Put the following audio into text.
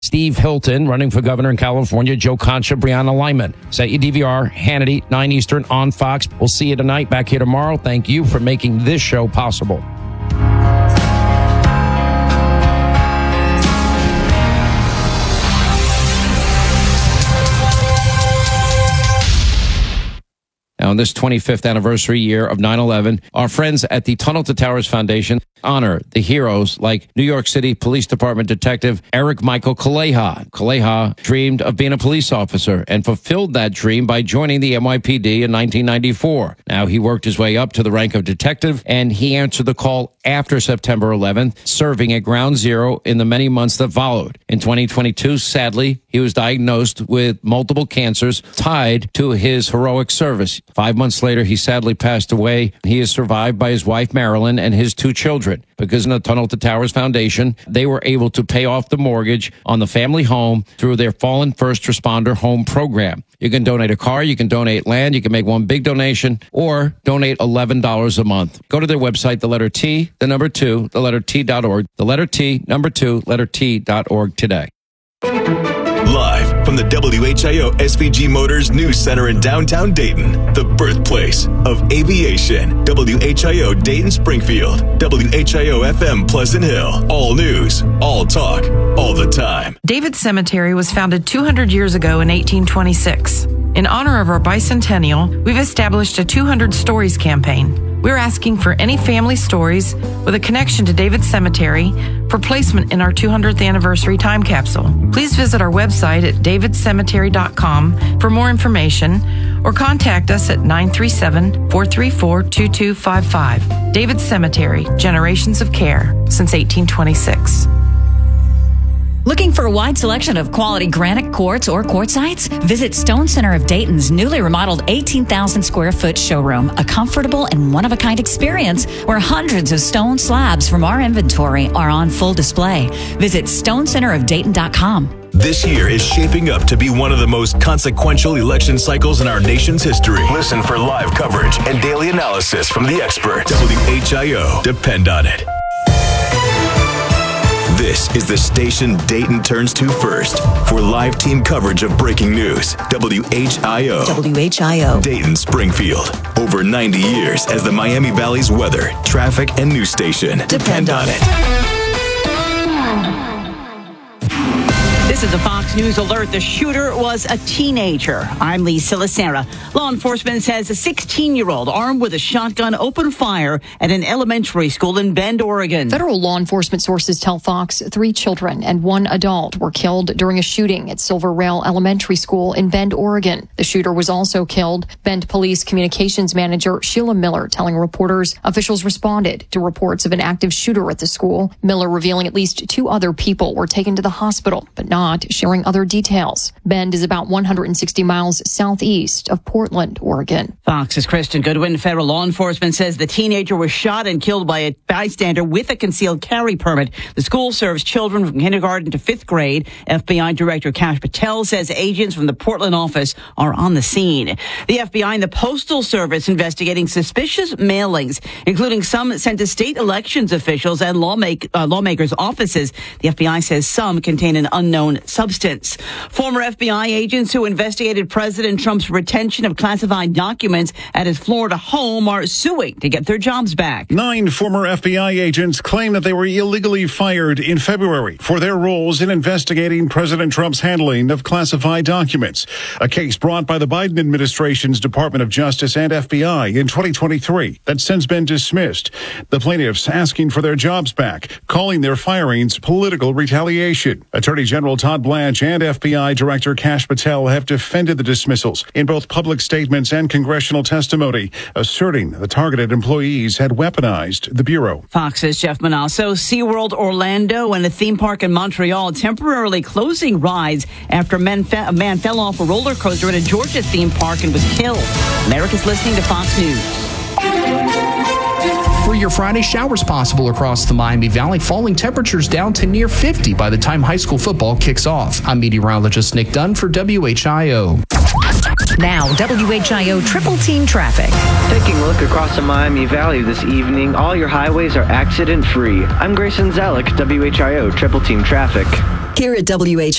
Steve Hilton, running for governor in California. Joe Concha, Brianna Lyman. Set your DVR, Hannity, 9 Eastern on Fox. We'll see you tonight. Back here tomorrow. Thank you for making this show possible. Now, on this 25th anniversary year of 9/11, our friends at the Tunnel to Towers Foundation honor the heroes like New York City Police Department Detective Eric Michael Kaleha. Kaleha dreamed of being a police officer and fulfilled that dream by joining the NYPD in 1994. Now, he worked his way up to the rank of detective, and he answered the call after September 11th, serving at Ground Zero in the many months that followed. In 2022, sadly, he was diagnosed with multiple cancers tied to his heroic service. 5 months later, he sadly passed away. He is survived by his wife, Marilyn, and his 2 children. Because in the Tunnel to Towers Foundation, they were able to pay off the mortgage on the family home through their Fallen First Responder Home Program. You can donate a car, you can donate land, you can make one big donation, or donate $11 a month. Go to their website, the letter T, the number 2, the letter T.org, the letter T, number 2, letter T.org today. Live from the WHIO SVG Motors News Center in downtown Dayton, the birthplace of aviation. WHIO Dayton Springfield, WHIO FM Pleasant Hill. All news, all talk, all the time. David Cemetery was founded 200 years ago in 1826. In honor of our bicentennial, we've established a 200 Stories campaign. We're asking for any family stories with a connection to David Cemetery for placement in our 200th anniversary time capsule. Please visit our website at davidcemetery.com for more information or contact us at 937-434-2255. David Cemetery, generations of care since 1826. Looking for a wide selection of quality granite quartz or quartzites? Visit Stone Center of Dayton's newly remodeled 18,000 square foot showroom, a comfortable and one-of-a-kind experience where hundreds of stone slabs from our inventory are on full display. Visit stonecenterofdayton.com. This year is shaping up to be one of the most consequential election cycles in our nation's history. Listen for live coverage and daily analysis from the experts. WHIO. Depend on it. This is the station Dayton turns to first for live team coverage of breaking news. WHIO. WHIO. Dayton Springfield. Over 90 years as the Miami Valley's weather, traffic, and news station. Depend on it. This is a Fox News alert. The shooter was a teenager. I'm Lee Silasera. Law enforcement says a 16-year-old armed with a shotgun opened fire at an elementary school in Bend, Oregon. Federal law enforcement sources tell Fox 3 children and 1 adult were killed during a shooting at Silver Rail Elementary School in Bend, Oregon. The shooter was also killed. Bend Police Communications Manager Sheila Miller telling reporters officials responded to reports of an active shooter at the school. Miller revealing at least 2 other people were taken to the hospital, but not sharing other details. Bend is about 160 miles southeast of Portland, Oregon. Fox's Kristen Goodwin. Federal law enforcement says the teenager was shot and killed by a bystander with a concealed carry permit. The school serves children from kindergarten to 5th grade. FBI Director Kash Patel says agents from the Portland office are on the scene. The FBI and the Postal Service investigating suspicious mailings, including some sent to state elections officials and lawmakers' offices. The FBI says some contain an unknown substance. Former FBI agents who investigated President Trump's retention of classified documents at his Florida home are suing to get their jobs back. 9 former FBI agents claim that they were illegally fired in February for their roles in investigating President Trump's handling of classified documents. A case brought by the Biden administration's Department of Justice and FBI in 2023 that's since been dismissed. The plaintiffs asking for their jobs back, calling their firings political retaliation. Attorney General Todd Blanche and FBI Director Kash Patel have defended the dismissals in both public statements and congressional testimony, asserting the targeted employees had weaponized the Bureau. Fox's Jeff Manasso. SeaWorld Orlando and a theme park in Montreal temporarily closing rides after a man fell off a roller coaster at a Georgia theme park and was killed. America's listening to Fox News. For your Friday, showers possible across the Miami Valley, falling temperatures down to near 50 by the time high school football kicks off. I'm meteorologist Nick Dunn for WHIO. Now, WHIO Triple Team Traffic. Taking a look across the Miami Valley this evening, all your highways are accident-free. I'm Grayson Zelick, WHIO Triple Team Traffic. Here at WH